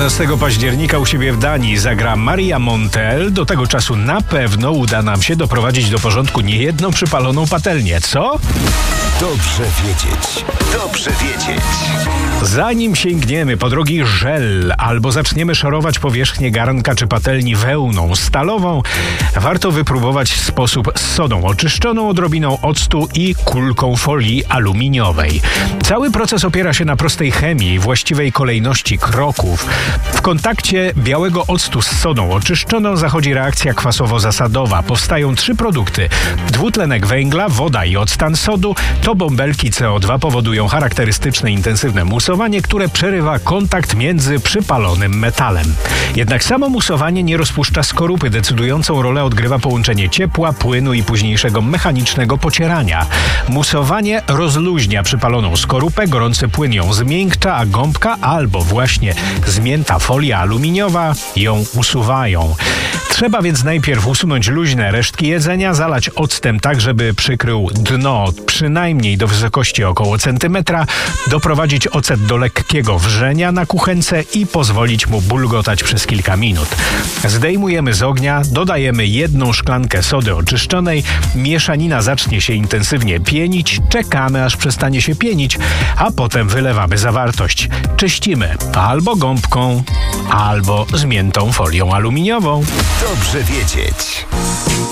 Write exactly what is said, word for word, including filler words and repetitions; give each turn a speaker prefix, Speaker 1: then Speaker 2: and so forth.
Speaker 1: jedenastego października u siebie w Danii zagra Maria Montel. Do tego czasu na pewno uda nam się doprowadzić do porządku niejedną przypaloną patelnię. Co?
Speaker 2: Dobrze wiedzieć. Dobrze wiedzieć.
Speaker 1: Zanim sięgniemy po drogi żel albo zaczniemy szorować powierzchnię garnka czy patelni wełną stalową, warto wypróbować sposób z sodą oczyszczoną, odrobiną octu i kulką folii aluminiowej. Cały proces opiera się na prostej chemii i właściwej kolejności kroków. W kontakcie białego octu z sodą oczyszczoną zachodzi reakcja kwasowo-zasadowa. Powstają trzy produkty. Dwutlenek węgla, woda i octan sodu. To bąbelki C O dwa powodują charakterystyczne intensywne musowanie, które przerywa kontakt między przypalonym metalem. Jednak samo musowanie nie rozpuszcza skorupy. Decydującą rolę odgrywa połączenie ciepła, płynu i późniejszego mechanicznego pocierania. Musowanie rozluźnia przypaloną skorupę, gorący płyn ją zmiękcza, a gąbka albo właśnie zmięta folia aluminiowa ją usuwają. Trzeba więc najpierw usunąć luźne resztki jedzenia, zalać octem tak, żeby przykrył dno przynajmniej do wysokości około centymetra, doprowadzić ocet do lekkiego wrzenia na kuchence i pozwolić mu bulgotać przez kilka minut. Zdejmujemy z ognia, dodajemy jedną szklankę sody oczyszczonej, mieszanina zacznie się intensywnie pienić, czekamy aż przestanie się pienić, a potem wylewamy zawartość. Czyścimy albo gąbką, albo zmiętą folią aluminiową.
Speaker 2: Dobrze wiedzieć.